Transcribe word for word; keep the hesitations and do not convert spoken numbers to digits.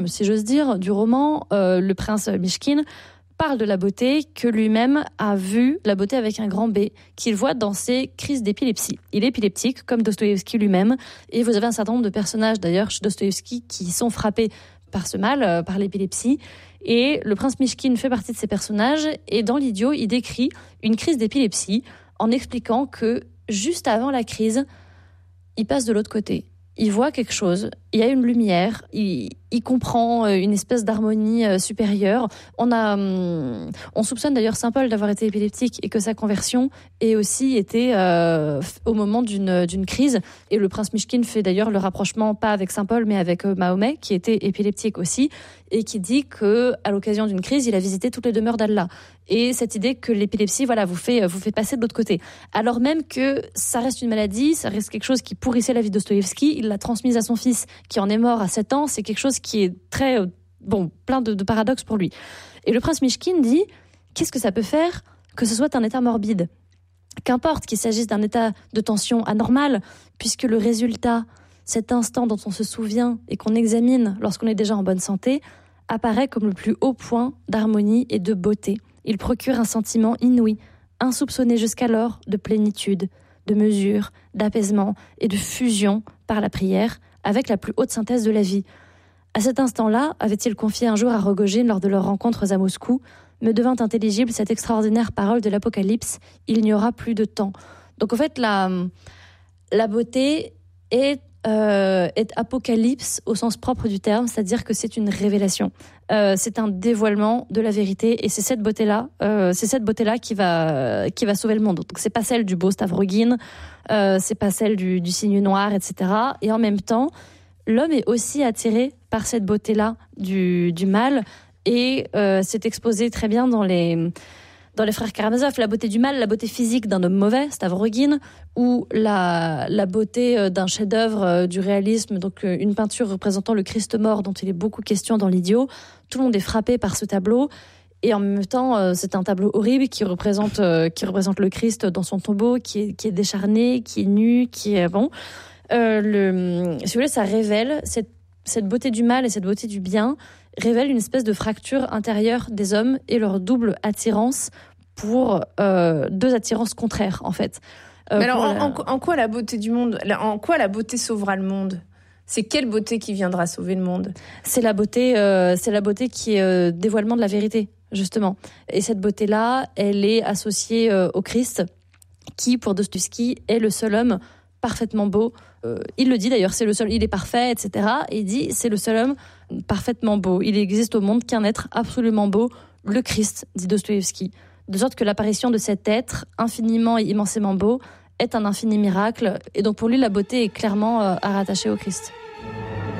si j'ose dire, du roman, euh, le prince Mychkine parle de la beauté que lui-même a vu, la beauté avec un grand B, qu'il voit dans ses crises d'épilepsie. Il est épileptique, comme Dostoïevski lui-même, et vous avez un certain nombre de personnages, d'ailleurs, chez Dostoïevski, qui sont frappés par ce mal, euh, par l'épilepsie, et le prince Mychkine fait partie de ces personnages, et dans L'Idiot, il décrit une crise d'épilepsie en expliquant que, juste avant la crise, il passe de l'autre côté. Il voit quelque chose, il y a une lumière, il, il comprend une espèce d'harmonie supérieure. On a, on soupçonne d'ailleurs Saint Paul d'avoir été épileptique et que sa conversion ait aussi été euh, au moment d'une, d'une crise. Et le prince Mychkine fait d'ailleurs le rapprochement, pas avec Saint Paul, mais avec Mahomet, qui était épileptique aussi, et qui dit qu'à l'occasion d'une crise, il a visité toutes les demeures d'Allah. Et cette idée que l'épilepsie, voilà, vous fait, vous fait passer de l'autre côté. Alors même que ça reste une maladie, ça reste quelque chose qui pourrissait la vie de Dostoïevski, il l'a transmise à son fils, qui en est mort à sept ans, c'est quelque chose qui est très, bon, plein de, de paradoxes pour lui. Et le prince Mychkine dit, qu'est-ce que ça peut faire que ce soit un état morbide ? Qu'importe qu'il s'agisse d'un état de tension anormal, puisque le résultat, cet instant dont on se souvient et qu'on examine lorsqu'on est déjà en bonne santé, apparaît comme le plus haut point d'harmonie et de beauté. Il procure un sentiment inouï, insoupçonné jusqu'alors de plénitude, de mesure, d'apaisement et de fusion par la prière avec la plus haute synthèse de la vie. À cet instant-là, avait-il confié un jour à Rogojine lors de leurs rencontres à Moscou, me devint intelligible cette extraordinaire parole de l'Apocalypse, il n'y aura plus de temps. Donc en fait, la, la beauté est Euh, est apocalypse au sens propre du terme, c'est-à-dire que c'est une révélation. Euh, c'est un dévoilement de la vérité et c'est cette beauté-là, euh, c'est cette beauté-là qui va qui va sauver le monde. Donc c'est pas celle du beau Stavrogin, euh, c'est pas celle du, du cygne noir, et cetera. Et en même temps, l'homme est aussi attiré par cette beauté-là du du mal et euh, c'est exposé très bien dans les Dans les frères Karamazov, la beauté du mal, la beauté physique d'un homme mauvais, Stavrogin, ou la, la beauté d'un chef-d'œuvre du réalisme, donc une peinture représentant le Christ mort dont il est beaucoup question dans L'Idiot. Tout le monde est frappé par ce tableau. Et en même temps, c'est un tableau horrible qui représente, qui représente le Christ dans son tombeau, qui est, qui est décharné, qui est nu, qui est bon. Euh, le, si vous voulez, ça révèle cette, cette beauté du mal et cette beauté du bien révèle une espèce de fracture intérieure des hommes et leur double attirance pour euh, deux attirances contraires, en fait. Euh, Mais alors, en, la... en, en quoi la beauté du monde, en quoi la beauté sauvera le monde ? C'est quelle beauté qui viendra sauver le monde ? C'est la beauté, euh, c'est la beauté qui est euh, dévoilement de la vérité, justement. Et cette beauté-là, elle est associée euh, au Christ, qui, pour Dostoïevski, est le seul homme parfaitement beau. Euh, il le dit d'ailleurs, c'est le seul, il est parfait, et cetera. Et il dit, c'est le seul homme parfaitement beau. Il existe au monde qu'un être absolument beau, le Christ, dit Dostoïevski. De sorte que l'apparition de cet être infiniment et immensément beau est un infini miracle. Et donc pour lui, la beauté est clairement euh, à rattacher au Christ.